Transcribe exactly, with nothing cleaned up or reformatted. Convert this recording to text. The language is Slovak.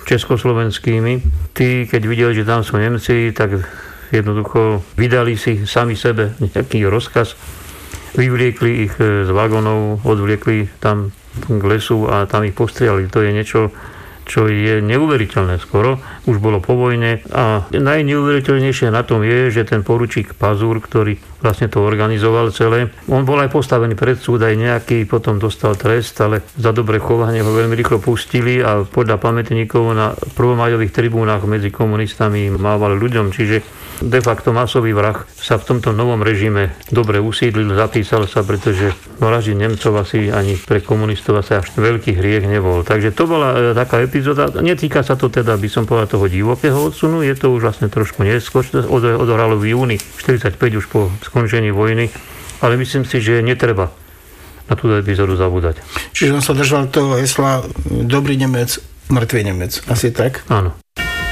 československými. Tí, keď videli, že tam sú Nemci, tak jednoducho vydali si sami sebe nejaký rozkaz. Vyvliekli ich z vagónov, odvliekli tam k lesu a tam ich postrieľali. To je niečo, čo je neuveriteľné skoro. Už bolo po vojne a najneuveriteľnejšie na tom je, že ten poručík Pazúr, ktorý vlastne to organizoval celé, on bol aj postavený pred súd, aj nejaký potom dostal trest, ale za dobré chovanie ho veľmi rýchlo pustili a podľa pamätníkov na prvomajových tribúnach medzi komunistami mával ľuďom, čiže de facto masový vrah sa v tomto novom režime dobre usídlil, zapísal sa, pretože vraždiť Nemcov asi ani pre komunistov asi až veľký hriech nebol. Takže to bola taká epizóda. Netýka sa to teda, by som povedal, toho divokého odsunu, je to už vlastne trošku neskôr, odohralo v júni štyridsaťpäť už po skončení vojny, ale myslím si, že netreba na túto epizódu zabúdať. Čiže on sa držal toho hesla dobrý Nemec, mŕtvý Nemec. Asi tak? Áno.